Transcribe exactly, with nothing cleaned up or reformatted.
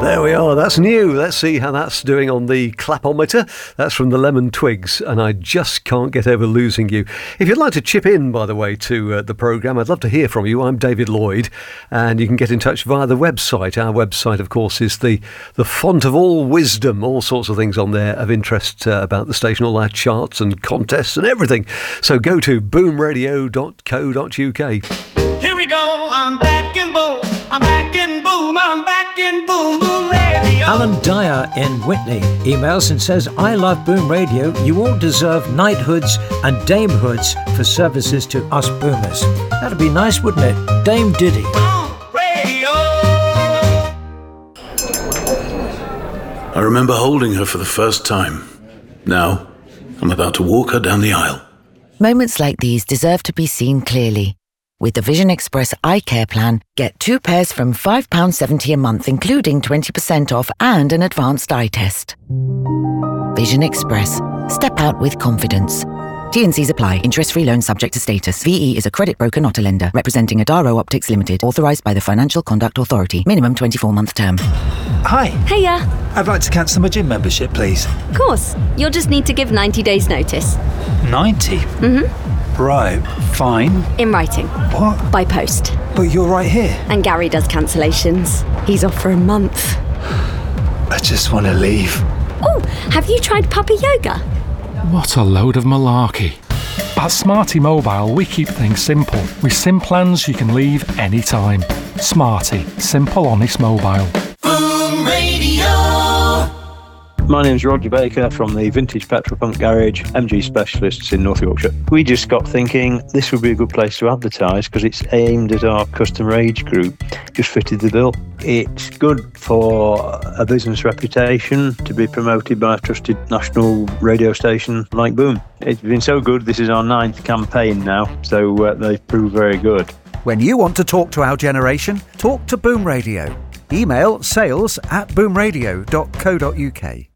There we are, that's new. Let's see how that's doing on the clapometer. That's from the Lemon Twigs, and I just can't get over losing you. If you'd like to chip in, by the way, to uh, the programme, I'd love to hear from you. I'm David Lloyd, and you can get in touch via the website. Our website, of course, is the, the font of all wisdom, all sorts of things on there of interest uh, about the station, all our charts and contests and everything. So go to boom radio dot co dot uk. Here we go, I'm back in boom, I'm back in boom, I'm back in boom, boom radio. Alan Dyer in Whitney emails and says, I love Boom Radio. You all deserve knighthoods and damehoods for services to us boomers. That'd be nice, wouldn't it? Dame Diddy. Boom radio. I remember holding her for the first time. Now, I'm about to walk her down the aisle. Moments like these deserve to be seen clearly. With the Vision Express Eye Care Plan, get two pairs from five pounds seventy a month, including twenty percent off and an advanced eye test. Vision Express. Step out with confidence. T and Cs apply. Interest-free loan subject to status. V E is a credit broker, not a lender. Representing Adaro Optics Limited. Authorised by the Financial Conduct Authority. Minimum twenty-four month term. Hi. Hiya. I'd like to cancel my gym membership, please. Of course. You'll just need to give ninety days notice. ninety? Mm-hmm. Right, fine. In writing. What? By post. But you're right here. And Gary does cancellations. He's off for a month. I just want to leave. Oh, have you tried puppy yoga? What a load of malarkey. At Smarty Mobile, we keep things simple. With SIM plans you can leave anytime. Smarty. Simple, honest mobile. Boom radio. My name's Roger Baker from the Vintage Petropunk Garage, M G Specialists in North Yorkshire. We just got thinking this would be a good place to advertise because it's aimed at our customer age group. Just fitted the bill. It's good for a business reputation to be promoted by a trusted national radio station like Boom. It's been so good, this is our ninth campaign now, so uh, they've proved very good. When you want to talk to our generation, talk to Boom Radio. Email sales at boom radio dot co dot uk.